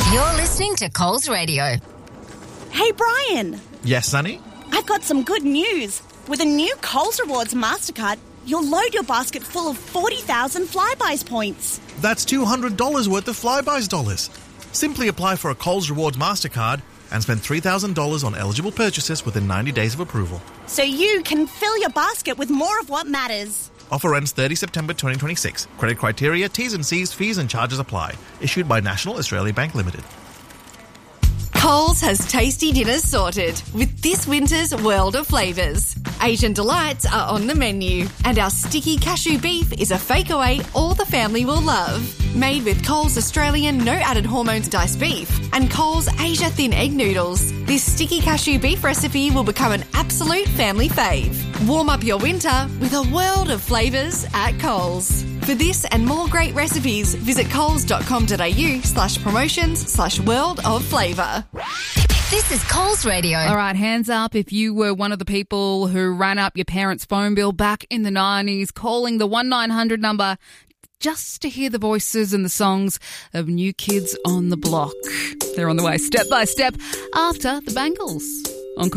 You're listening to Coles Radio. Hey, Brian. Yes, Sonny? I've got some good news. With a new Coles Rewards MasterCard, you'll load your basket full of 40,000 Flybuys points. That's $200 worth of Flybuys dollars. Simply apply for a Coles Rewards MasterCard and spend $3,000 on eligible purchases within 90 days of approval. So you can fill your basket with more of what matters. Offer ends 30 September 2026. Credit criteria, T's and C's, fees and charges apply. Issued by National Australia Bank Limited. Coles has tasty dinners sorted with this winter's world of flavours. Asian delights are on the menu, and our sticky cashew beef is a fake away all the family will love. Made with Coles Australian no added hormones diced beef and Coles Asia thin egg noodles, this sticky cashew beef recipe will become an absolute family fave. Warm up your winter with a world of flavours at Coles. For this and more great recipes, visit coles.com.au/promotions/world of flavour. This is Coles Radio. All right, hands up if you were one of the people who ran up your parents' phone bill back in the 90s, calling the 1900 number just to hear the voices and the songs of New Kids on the Block. They're on the way step by step after the Bangles.